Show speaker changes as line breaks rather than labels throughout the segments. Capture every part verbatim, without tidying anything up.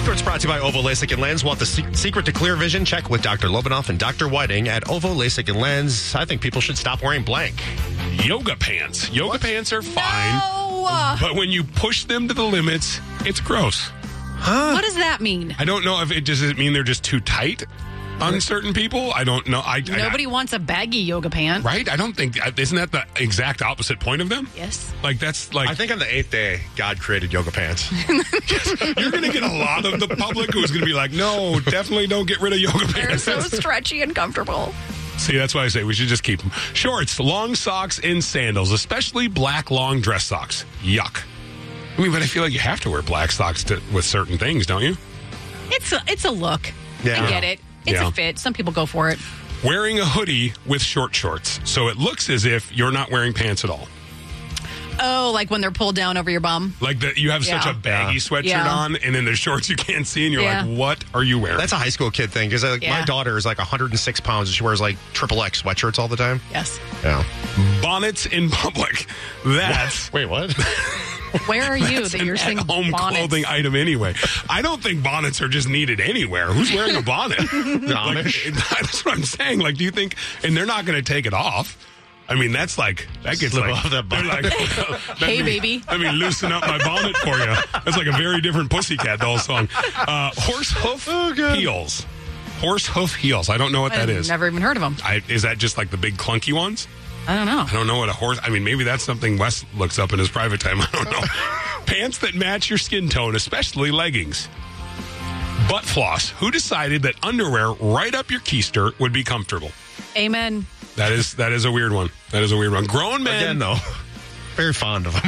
Secrets brought to you by Ovo LASIK and Lens. Want the se- secret to clear vision? Check with Doctor Lobanoff and Doctor Whiting at Ovo LASIK and Lens. I think people should stop wearing blank.
Yoga pants. Yoga what? pants are fine.
No.
But when you push them to the limits, it's gross.
Huh?
What does that mean?
I don't know if it does it mean they're just too tight on certain people. I don't know. I,
Nobody
I,
wants a baggy yoga pant.
Right? I don't think, isn't that the exact opposite point of them?
Yes.
Like, that's like.
I think on the eighth day, God created yoga pants.
You're going to get a lot of the public who's going to be like, no, definitely don't get rid of yoga pants.
They're so stretchy and comfortable.
See, that's why I say we should just keep them. Shorts, long socks, and sandals, especially black long dress socks. Yuck. I mean, but I feel like you have to wear black socks to, with certain things, don't you?
It's a, it's a look.
Yeah.
I get it. It's
Yeah.
a fit. Some people go for it.
Wearing a hoodie with short shorts. So it looks as if you're not wearing pants at all.
Oh, like when they're pulled down over your bum?
Like the, you have such
Yeah.
a baggy sweatshirt
Yeah.
on, and then there's shorts you can't see, and you're
Yeah.
like, what are you wearing?
That's a high school kid thing because like,
Yeah.
my daughter is like one hundred six pounds and she wears like triple X sweatshirts all the time.
Yes.
Yeah.
Bonnets in public. That's
Wait, what?
Where are you
That's
that you're
an
saying
at-home
bonnets?
clothing item anyway. I don't think bonnets are just needed anywhere. Who's wearing a bonnet?
The
Like,
Amish?
that's what I'm saying. Like, do you think? And they're not going to take it off. I mean, that's like that gets
Slip
like,
off that
they're
bonnet.
like, let
Hey,
me-
baby.
Let me loosen up my bonnet for you. That's like a very different Pussycat Doll song. Uh, horse hoof
Oh, God.
heels. Horse hoof heels. I don't know what that
I've
is.
never even heard of them.
I, is that just like the big clunky ones?
I don't know.
I don't know what a horse. I mean, maybe that's something Wes looks up in his private time. I don't know. Pants that match your skin tone, especially leggings. Butt floss. Who decided that underwear right up your keister would be comfortable?
Amen.
That is that is a weird one. That is a weird one. Grown men.
Again, though, very fond of them.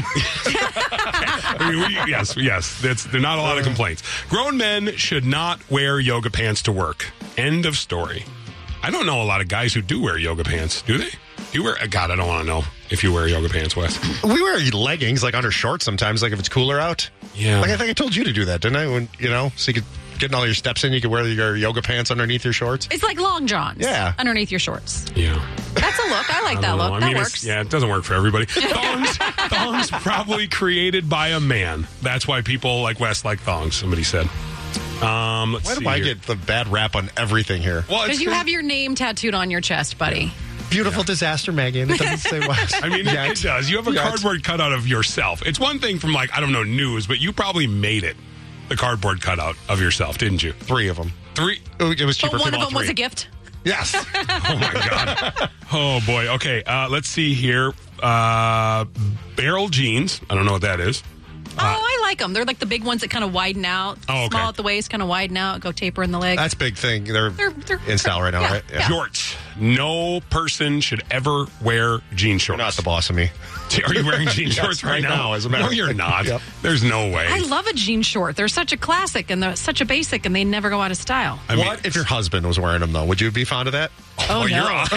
I mean, we, yes, yes. That's there's not a lot of complaints. Grown men should not wear yoga pants to work. End of story. I don't know a lot of guys who do wear yoga pants. Do they? You wear? God, I don't want to know if you wear yoga pants, Wes.
We wear leggings like under shorts sometimes, like if it's cooler out.
Yeah.
Like I think I told you to do that, didn't I? When you know, so you could get all your steps in, you could wear your yoga pants underneath your shorts.
It's like long johns.
Yeah.
Underneath your shorts.
Yeah.
That's a look. I like
I
that
don't know.
look.
I
that
mean, it's-
works.
yeah, it doesn't work for everybody. Thongs, thongs probably created by a man. That's why people like Wes like thongs. Somebody said. Um, let's
Why
see
do I
here.
get the bad rap on everything here?
Well, it's
Because you have your name tattooed on your chest, buddy.
Beautiful disaster, Megan. It doesn't say what.
I mean, it, it does. You have a
Yet.
cardboard cutout of yourself. It's one thing from like I don't know news, but you probably made it. The cardboard cutout of yourself, didn't you?
Three of them.
Three.
It was cheaper
But one
for
of
all
them was
three.
a gift.
Yes.
Oh my god. Oh boy. Okay. Uh, let's see here. Uh, barrel jeans. I don't know what that is.
oh, I like them. They're like the big ones that kind of widen out.
Oh, okay.
Small at the waist, kind of widen out, go taper in the leg.
That's a big thing. They're,
They're- they're-
in style right now,
yeah,
right?
yeah.
Shorts. No person should ever wear jean shorts.
You're not the boss of me.
Are you wearing jean
Yes,
shorts right,
right now, as a matter
no,
of
you're
fact.
not.
Yep.
There's no way.
I love a jean short. They're such a classic and they're such a basic and they never go out of style.
I mean,
What if your husband was wearing them, though? Would you be fond of that?
Oh,
you're
no.
on.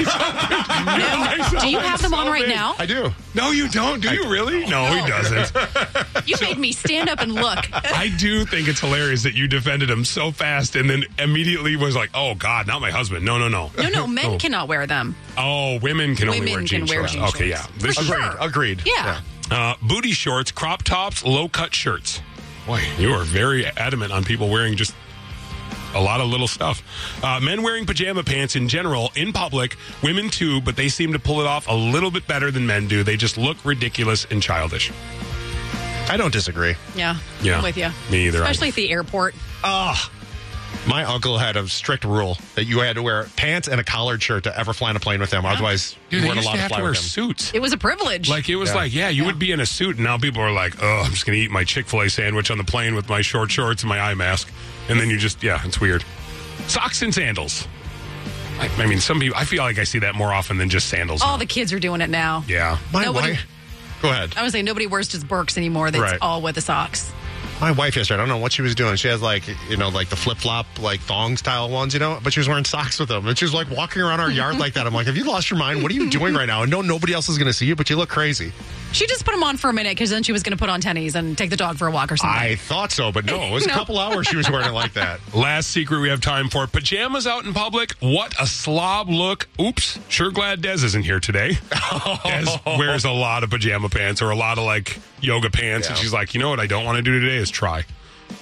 No. Do you have them on right now?
I do.
No, you don't. Do you really? No, he
No.
doesn't.
You made me stand up and look.
I do think it's hilarious that you defended him so fast and then immediately was like, oh, God, not my husband. No, no, no.
No, no, men
Oh.
cannot wear them.
Oh, women can only
Women
wear jean
can wear
shorts.
jean
okay,
shorts.
yeah. This
For
is
sure.
Agreed.
Yeah.
uh, booty shorts, crop tops, low cut shirts. Boy, you are very adamant on people wearing just a lot of little stuff. Uh, men wearing pajama pants in general in public, women too, but they seem to pull it off a little bit better than men do. They just look ridiculous and childish.
I don't disagree.
Yeah.
Yeah.
I'm with you.
Me either.
Especially at the airport.
Ah. My uncle had a strict rule that you had to wear pants and a collared shirt to ever fly on a plane with him. Otherwise,
Dude,
you
they
weren't
used
allowed
to
to
have
fly
to wear
with him.
suits.
It was a privilege.
Like, it was
Yeah.
like, yeah, you
Yeah.
would be in a suit, and now people are like, oh, I'm just going to eat my Chick-fil-A sandwich on the plane with my short shorts and my eye mask. And then you just, yeah, it's weird. Socks and sandals. I, I mean, some people, I feel like I see that more often than just sandals.
all
now.
the kids are doing it now.
Yeah.
My
Nobody-
wife. Go ahead.
I would say nobody wears just Birks anymore. That's
Right.
all with the socks.
My wife yesterday, I don't know what she was doing. She has like, you know, like the flip flop, like thong style ones, you know, but she was wearing socks with them. And she was like walking around our yard like that. I'm like, have you lost your mind? What are you doing right now? And no, nobody else is going to see you, but you look crazy.
She just put them on for a minute because then she was going to put on tennies and take the dog for a walk or something.
I thought so, but no, it was a
No.
couple hours she was wearing it like that.
Last secret we have time for. Pajamas out in public. What a slob look. Oops. Sure glad Des isn't here today. Des wears a lot of pajama pants or a lot of like yoga pants. And
Yeah.
she's like, you know what I don't want to do today is try.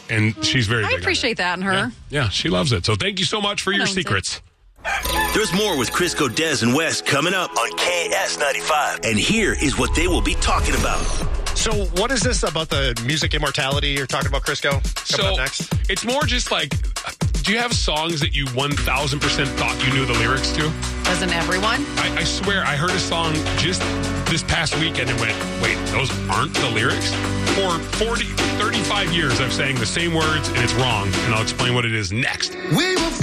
And she's very
I
big on
appreciate that in her.
Yeah, yeah, she loves it. So thank you so much for your
owns it.
secrets.
There's more with Crisco, Des, and West coming up on K S ninety-five. And here is what they will be talking about.
So what is this about the music immortality you're talking about, Crisco? Coming
So
up next?
it's more just like, do you have songs that you one thousand percent thought you knew the lyrics to?
Doesn't everyone?
I, I swear I heard a song just this past weekend and went, wait, those aren't the lyrics? For forty, thirty-five years I've sang the same words and it's wrong. And I'll explain what it is next.
We will